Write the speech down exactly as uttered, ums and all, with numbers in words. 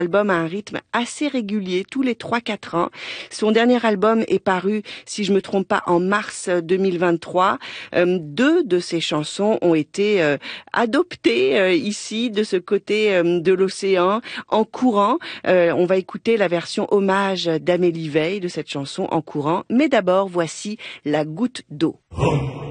L'album a un rythme assez régulier, tous les trois quatre ans. Son dernier album est paru, si je me trompe pas, en mars deux mille vingt-trois. Euh, deux de ses chansons ont été euh, adoptées euh, ici, de ce côté euh, de l'océan, en courant. Euh, on va écouter la version hommage d'Amélie Veil de cette chanson En courant. Mais d'abord, voici La goutte d'eau.